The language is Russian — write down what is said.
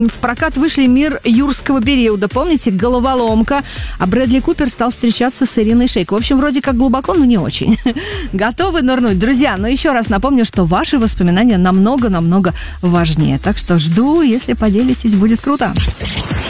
В прокат вышли «Мир юрского периода». Помните, головоломка. А Брэдли Купер стал встречаться с Ириной Шейк. В общем, вроде как глубоко, но не очень. Готовы нырнуть? Друзья, но еще раз напомню, что ваши воспоминания намного-намного важнее. Так что жду, если поделитесь, будет круто.